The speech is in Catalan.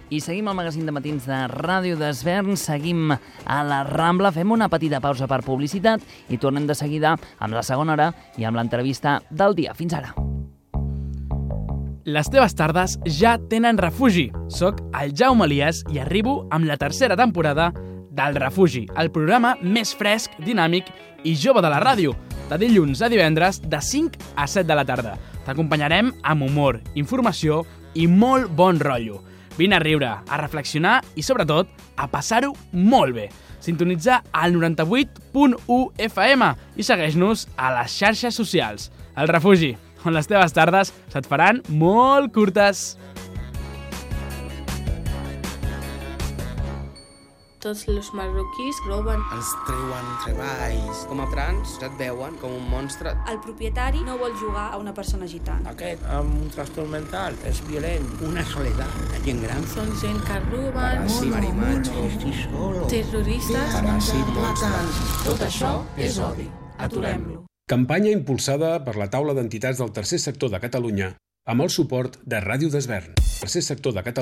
I seguim al magazín de matins de Ràdio d'Esvern, seguim a la Rambla, fem una petita pausa per publicitat i tornem de seguida amb la segona hora i amb l'entrevista del dia. Fins ara. Les teves tardes ja tenen refugi. Soc el Jaume Elias i arribo amb la tercera temporada del Refugi, el programa més fresc, dinàmic i jove de la ràdio, de dilluns a divendres de 5 a 7 de la tarda. T'acompanyarem amb humor, informació i molt bon rotllo. Vine a riure, a reflexionar i, sobretot, a passar-ho molt bé. Sintonitza al 98.1 FM i segueix-nos a les xarxes socials. El Refugi, on les teves tardes se't faran molt curtes. Tots els marroquís roben. Els treuen treballs. Com a trans et veuen com un monstre. El propietari no vol jugar a una persona gitana. Aquest amb un trastorn mental és violent. Una soledat, la gent gran. Són gent que roben, Marimatxos, terroristes, monstres. Tot això és odi. Aturem-lo. Campanya impulsada per la taula d'entitats del tercer sector de Catalunya amb el suport de Ràdio d'Esvern. Tercer sector de Catalunya.